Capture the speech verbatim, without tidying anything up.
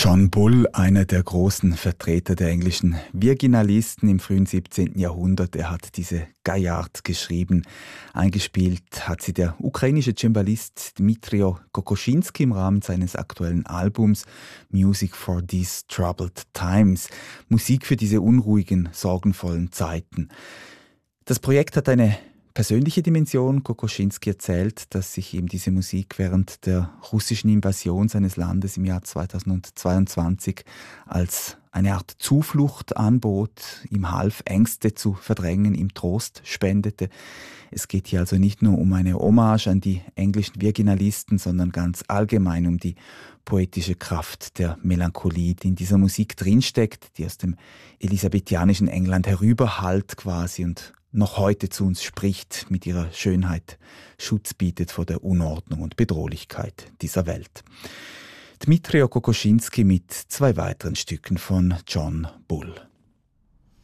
John Bull, einer der großen Vertreter der englischen Virginalisten im frühen siebzehnten. Jahrhundert. Er hat diese Gaillard geschrieben. Eingespielt hat sie der ukrainische Cembalist Dmytro Kokoschinski im Rahmen seines aktuellen Albums Music for These Troubled Times. Musik für diese unruhigen, sorgenvollen Zeiten. Das Projekt hat eine persönliche Dimension. Kokoschinski erzählt, dass sich ihm diese Musik während der russischen Invasion seines Landes im Jahr zweitausendzweiundzwanzig als eine Art Zuflucht anbot, ihm half, Ängste zu verdrängen, ihm Trost spendete. Es geht hier also nicht nur um eine Hommage an die englischen Virginalisten, sondern ganz allgemein um die poetische Kraft der Melancholie, die in dieser Musik drinsteckt, die aus dem elisabethanischen England herüberhallt quasi und noch heute zu uns spricht, mit ihrer Schönheit Schutz bietet vor der Unordnung und Bedrohlichkeit dieser Welt. Dmytro Kokoschinski mit zwei weiteren Stücken von John Bull.